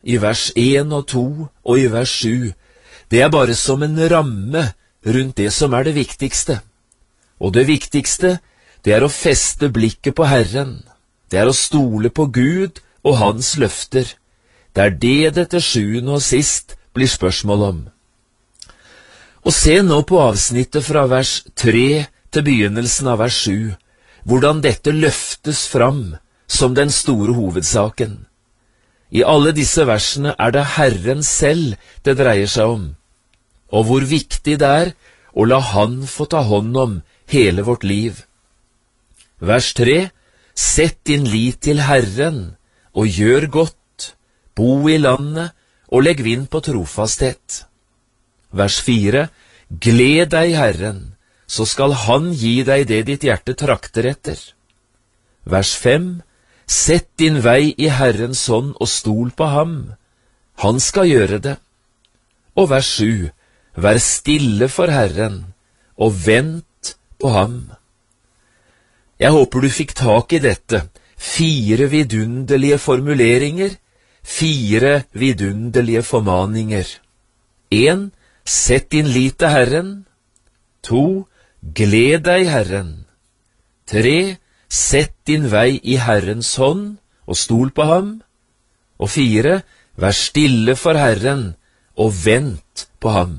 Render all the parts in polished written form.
i vers 1 og 2 og i vers 7, det er bare som en ramme rundt det som er det viktigste. Og det viktigste, det er å feste blikket på Herren. Det er å stole på Gud og Hans løfter. Det er det til sjuende og sist blir spørsmål om. Og se nå på avsnittet fra vers 3 til begynnelsen av vers 7, hvordan dette løftes fram som den store hovedsaken. I alle disse versene er det Herren selv det dreier seg om, og hvor viktig det er å la Han få ta hånd om hele vårt liv. Vers 3, sett din lit til Herren, og gjør godt, bo i landet, og legg vind på trofasthet. Vers 4, gled deg Herren, så skal Han gi deg det ditt hjerte trakter etter. Vers 5, sett din vei i Herrens hånd og stol på ham. Han skal gjøre det. Og vers 7, vær stille for Herren, og vent på ham. Jeg håper du fikk tak i dette. 4 vidunderlige formuleringer, 4 vidunderlige formaninger. 1, sett din lit til Herren. 2, gled deg Herren. 3, sett din vei i Herrens hånd og stol på ham. Og 4, vær stille for Herren og vent på ham.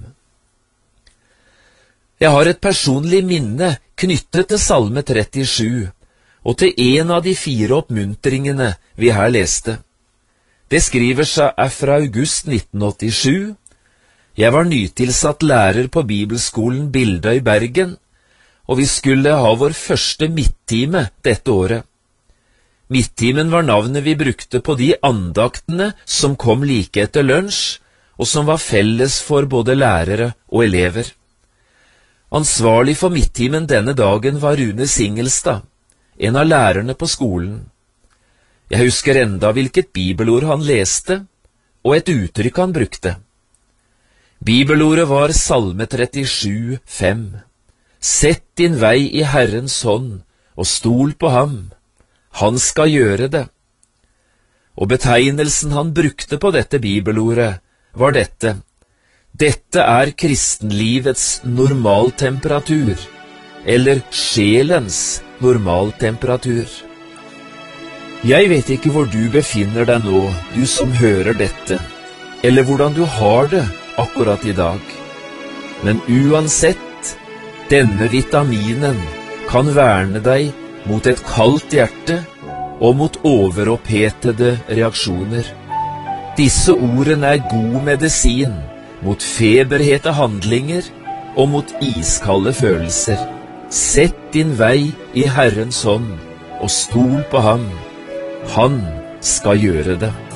Jeg har et personlig minne knyttet til Salme 37, og til en av de 4 oppmuntringene vi her leste. Det skriver seg fra august 1987. Jeg var nytilsatt lærer på Bibelskolen Bildøy i Bergen, og vi skulle ha vår første midttime dette året. Midttimen var navnet vi brukte på de andaktene som kom like etter lunsj, og som var felles for både lærere og elever. Ansvarlig for midttimen denne dagen var Rune Singelstad, en av lærerne på skolen. Jeg husker enda hvilket bibelord han leste, og et uttrykk han brukte. Bibelordet var Salme 37, 5. Sett din vei i Herrens hånd, og stol på ham. Han skal gjøre det. Og betegnelsen han brukte på dette bibelordet var dette. Dette er kristenlivets normaltemperatur, eller sjelens normaltemperatur. Jeg vet ikke hvor du befinner deg nå, du som hører dette, eller hvordan du har det akkurat i dag. Men uansett, denne vitaminen kan verne deg mot et kaldt hjerte og mot overopphetede reaksjoner. Disse ordene er god medisin mot feberhete handlinger og mot iskalde følelser. Sett din vei i Herrens hånd og stol på ham. Han skal gjøre det.